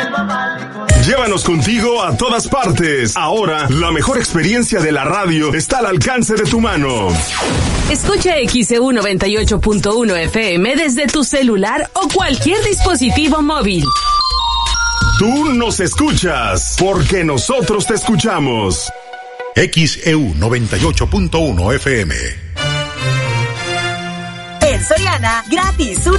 Llévanos contigo a todas partes. Ahora, la mejor experiencia de la radio está al alcance de tu mano. Escucha XEU 98.1 FM desde tu celular o cualquier dispositivo móvil. Tú nos escuchas, porque nosotros te escuchamos. XEU 98.1 FM. En Soriana, gratis